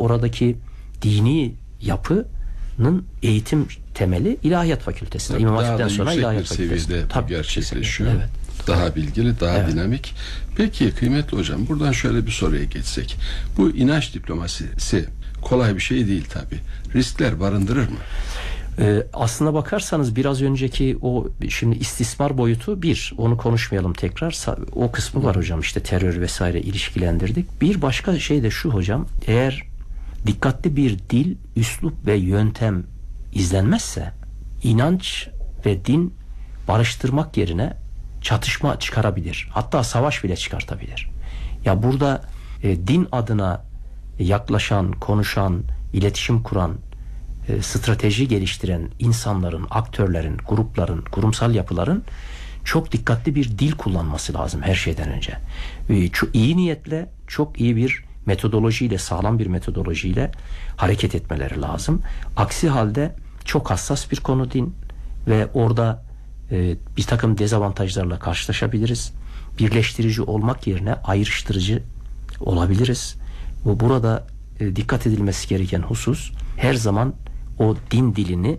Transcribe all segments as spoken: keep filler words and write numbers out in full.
oradaki dini yapının eğitim temeli İlahiyat Fakültesi'nde. İmam Hatip'ten sonra İlahiyat Fakültesi'nde tabii gerçekleşiyor. Evet. Daha bilgili, daha evet. dinamik. Peki kıymetli hocam, buradan şöyle bir soruya geçsek. Bu inanç diplomasisi kolay bir şey değil tabii. Riskler barındırır mı? Ee, aslına bakarsanız biraz önceki o şimdi istismar boyutu bir, onu konuşmayalım tekrar, o kısmı var hocam, işte terör vesaire ilişkilendirdik. Bir başka şey de şu hocam, eğer dikkatli bir dil, üslup ve yöntem izlenmezse inanç ve din barıştırmak yerine çatışma çıkarabilir. Hatta savaş bile çıkartabilir. Ya burada e, din adına yaklaşan, konuşan, iletişim kuran, e, strateji geliştiren insanların, aktörlerin, grupların, kurumsal yapıların çok dikkatli bir dil kullanması lazım her şeyden önce. E, çok iyi niyetle, çok iyi bir metodolojiyle, sağlam bir metodolojiyle hareket etmeleri lazım. Aksi halde çok hassas bir konu din ve orada e, bir takım dezavantajlarla karşılaşabiliriz. Birleştirici olmak yerine ayrıştırıcı olabiliriz. Bu burada e, dikkat edilmesi gereken husus, her zaman o din dilini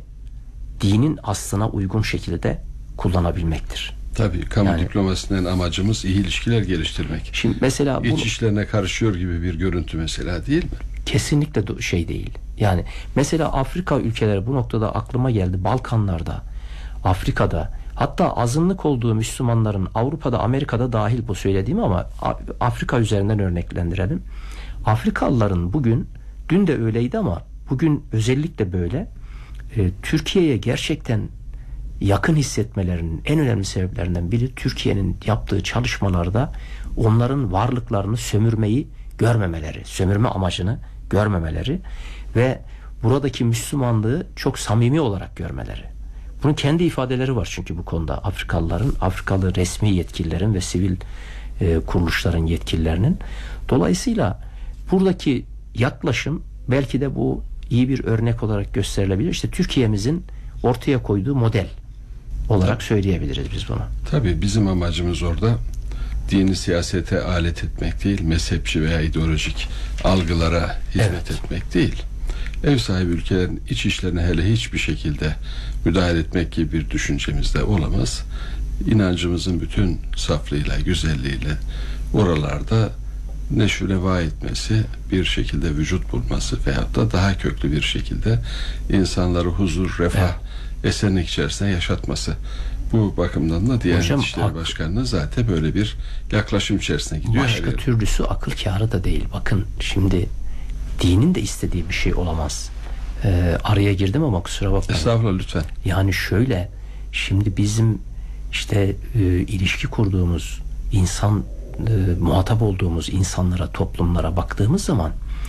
dinin aslına uygun şekilde kullanabilmektir. Tabii kamu yani, diplomasinin amacımız iyi ilişkiler geliştirmek. Şimdi mesela İç bunu, işlerine karışıyor gibi bir görüntü mesela değil mi? Kesinlikle şey değil. Yani mesela Afrika ülkeleri, bu noktada aklıma geldi, Balkanlarda, Afrika'da, hatta azınlık olduğu Müslümanların Avrupa'da, Amerika'da dahil bu söylediğim, ama Afrika üzerinden örneklendirelim. Afrikalıların bugün, dün de öyleydi ama bugün özellikle böyle, e, Türkiye'ye gerçekten yakın hissetmelerinin en önemli sebeplerinden biri, Türkiye'nin yaptığı çalışmalarda onların varlıklarını sömürmeyi görmemeleri, sömürme amacını görmemeleri ve buradaki Müslümanlığı çok samimi olarak görmeleri. Bunun kendi ifadeleri var çünkü bu konuda Afrikalıların, Afrikalı resmi yetkililerin ve sivil e, kuruluşların yetkililerinin. Dolayısıyla buradaki yaklaşım belki de bu iyi bir örnek olarak gösterilebilir. İşte Türkiye'mizin ortaya koyduğu model olarak söyleyebiliriz biz bunu. Tabii bizim amacımız orada dini siyasete alet etmek değil, mezhepçi veya ideolojik algılara hizmet evet. etmek değil. Ev sahibi ülkelerin iç işlerine hele hiçbir şekilde müdahale etmek gibi bir düşüncemiz de olamaz. İnancımızın bütün saflığıyla, güzelliğiyle oralarda neşü reva etmesi, bir şekilde vücut bulması veyahut da daha köklü bir şekilde insanları huzur, refah, evet. esenlik içerisinde yaşatması. Bu bakımdan da Diyanet Hocam, İşleri ak- Başkanlığı zaten böyle bir yaklaşım içerisine gidiyor. Başka türlüsü akıl kârı da değil. Bakın şimdi dinin de istediği bir şey olamaz. Ee, araya girdim ama kusura bakmayın. Estağfurullah, lütfen. Yani şöyle, şimdi bizim işte e, ilişki kurduğumuz insan, e, muhatap olduğumuz insanlara, toplumlara baktığımız zaman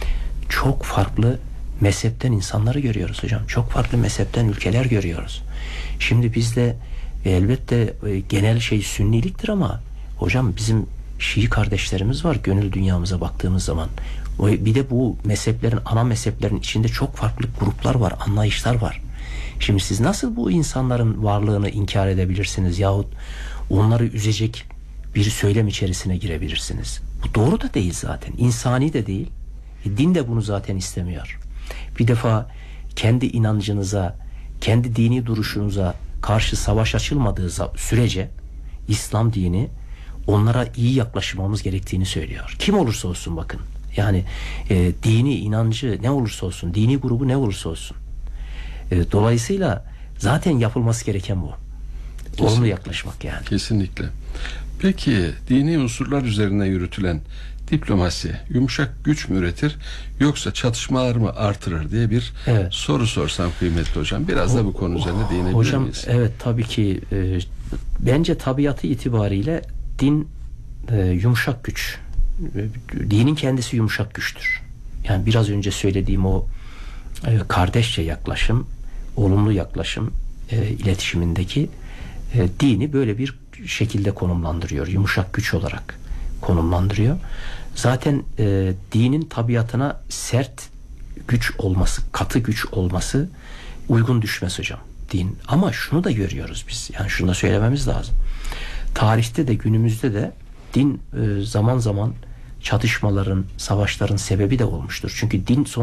çok farklı mezhepten insanları görüyoruz hocam. Çok farklı mezhepten ülkeler görüyoruz. Şimdi bizde e, elbette e, genel şey sünniliktir ama hocam bizim Şii kardeşlerimiz var gönül dünyamıza baktığımız zaman. Bir de bu mezheplerin, ana mezheplerin içinde çok farklı gruplar var, anlayışlar var. Şimdi siz nasıl bu insanların varlığını inkar edebilirsiniz yahut onları üzecek bir söylem içerisine girebilirsiniz? Bu doğru da değil zaten, insani de değil. E, din de bunu zaten istemiyor. Bir defa kendi inancınıza, kendi dini duruşunuza karşı savaş açılmadığı sürece İslam dini onlara iyi yaklaşmamız gerektiğini söylüyor. Kim olursa olsun bakın. Yani e, dini, inancı ne olursa olsun, dini grubu ne olursa olsun. E, dolayısıyla zaten yapılması gereken bu. Kesinlikle. Olumlu yaklaşmak yani. Kesinlikle. Peki dini unsurlar üzerine yürütülen diplomasi yumuşak güç mü üretir yoksa çatışmalar mı artırır diye bir evet. soru sorsam kıymetli hocam. Biraz o, da bu konu üzerine değinebilir hocam, miyiz? Evet tabii ki. E, bence tabiatı itibariyle din e, yumuşak güç. Dinin kendisi yumuşak güçtür. Yani biraz önce söylediğim o e, kardeşçe yaklaşım, olumlu yaklaşım e, iletişimindeki e, dini böyle bir şekilde konumlandırıyor. Yumuşak güç olarak konumlandırıyor. Zaten e, dinin tabiatına sert güç olması, katı güç olması uygun düşmez hocam. Din. Ama şunu da görüyoruz biz. Yani şunu da söylememiz lazım. Tarihte de günümüzde de din e, zaman zaman çatışmaların, savaşların sebebi de olmuştur. Çünkü din son